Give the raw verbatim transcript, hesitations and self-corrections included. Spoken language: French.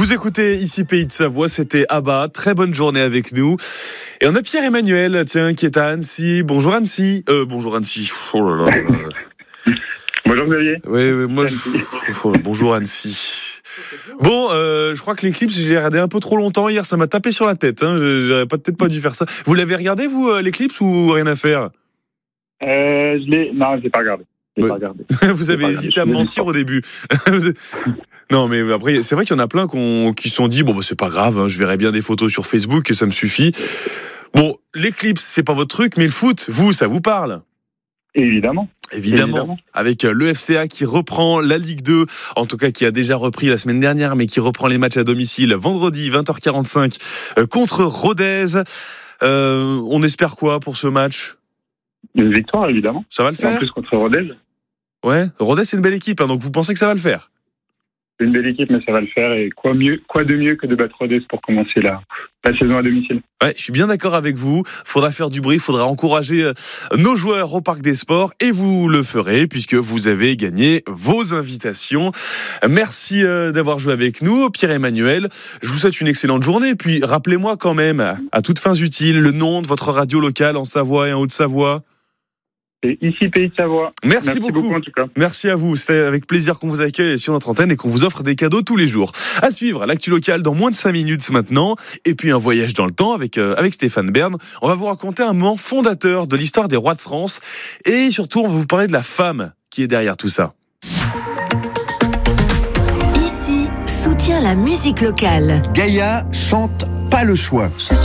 Vous écoutez ici Pays de Savoie, c'était Abba. Très bonne journée avec nous. Et on a Pierre-Emmanuel, tiens, qui est à Annecy. Bonjour Annecy. Euh, bonjour Annecy. Oh là là. Bonjour Xavier. Oui, oui, moi je... oh, bonjour Annecy. Bon, euh, je crois que l'éclipse, je l'ai regardé un peu trop longtemps hier, ça m'a tapé sur la tête. Hein. J'aurais peut-être pas dû faire ça. Vous l'avez regardé, vous, l'éclipse, ou rien à faire? euh, Je l'ai... Non, je l'ai pas regardé. Je l'ai Ouais. pas regardé. Vous avez pas hésité regardé. à mentir au début. Non, mais après, c'est vrai qu'il y en a plein qu'on, qui se sont dit, bon, bah, c'est pas grave, hein, je verrai bien des photos sur Facebook et ça me suffit. Bon, l'éclipse, c'est pas votre truc, mais le foot, vous, ça vous parle? Évidemment. Évidemment, Évidemment. avec l'E F C A qui reprend la Ligue deux, en tout cas qui a déjà repris la semaine dernière, mais qui reprend les matchs à domicile vendredi vingt heures quarante-cinq euh, contre Rodez. Euh, on espère quoi pour ce match? Une victoire, évidemment. Ça va le Et en faire? plus contre Rodez. Ouais, Rodez c'est une belle équipe, hein, donc vous pensez que ça va le faire? C'est une belle équipe, mais ça va le faire. Et quoi mieux, quoi de mieux que de battre Rodez pour commencer la, la saison à domicile. Ouais, je suis bien d'accord avec vous. Faudra faire du bruit, faudra encourager euh, nos joueurs au Parc des Sports et vous le ferez puisque vous avez gagné vos invitations. Merci euh, d'avoir joué avec nous, Pierre-Emmanuel. Je vous souhaite une excellente journée. Puis rappelez-moi quand même, à toutes fins utiles, le nom de votre radio locale en Savoie et en Haute-Savoie. Et ici Pays de Savoie. Merci, Merci beaucoup. beaucoup en tout cas. Merci à vous. C'est avec plaisir qu'on vous accueille sur notre antenne et qu'on vous offre des cadeaux tous les jours. À suivre, l'actu locale dans moins de cinq minutes maintenant. Et puis un voyage dans le temps avec, euh, avec Stéphane Bern. On va vous raconter un moment fondateur de l'histoire des rois de France. Et surtout, on va vous parler de la femme qui est derrière tout ça. Ici, soutient la musique locale. Gaïa chante Pas le choix. Je suis